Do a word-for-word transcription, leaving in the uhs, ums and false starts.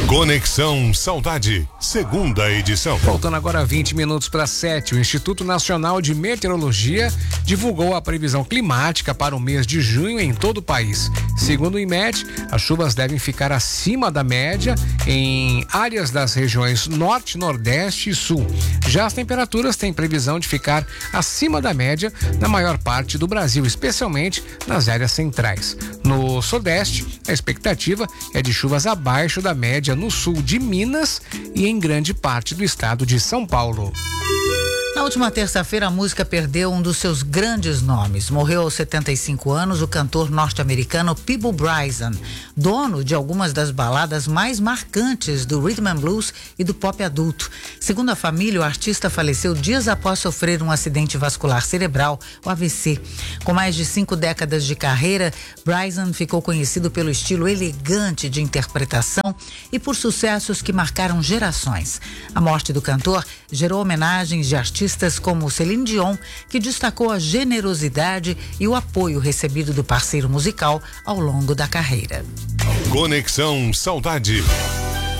Conexão Saudade, segunda edição. Faltando agora vinte minutos para sete, o Instituto Nacional de Meteorologia divulgou a previsão climática para o mês de junho em todo o país. Segundo o IMET, as chuvas devem ficar acima da média em áreas das regiões Norte, Nordeste e Sul. Já as temperaturas têm previsão de ficar acima da média na maior parte do Brasil, especialmente nas áreas centrais. No Sudeste, a expectativa é de chuvas abaixo da média no sul de Minas e em grande parte do estado de São Paulo. Na última terça-feira, a música perdeu um dos seus grandes nomes. Morreu aos setenta e cinco anos o cantor norte-americano Peabo Bryson, dono de algumas das baladas mais marcantes do rhythm and blues e do pop adulto. Segundo a família, o artista faleceu dias após sofrer um acidente vascular cerebral, o A V C. Com mais de cinco décadas de carreira, Bryson ficou conhecido pelo estilo elegante de interpretação e por sucessos que marcaram gerações. A morte do cantor gerou homenagens de artistas como Celine Dion, que destacou a generosidade e o apoio recebido do parceiro musical ao longo da carreira. Conexão Saudade.